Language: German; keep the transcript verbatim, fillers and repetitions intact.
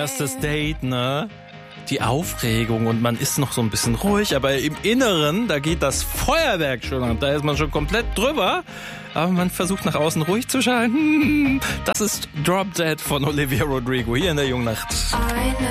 erstes Date, ne? Die Aufregung und man ist noch so ein bisschen ruhig, aber im Inneren, da geht das Feuerwerk schon ab. Da ist man schon komplett drüber, aber man versucht nach außen ruhig zu schalten. Das ist Drop Dead von Olivia Rodrigo hier in der Jungnacht. Eine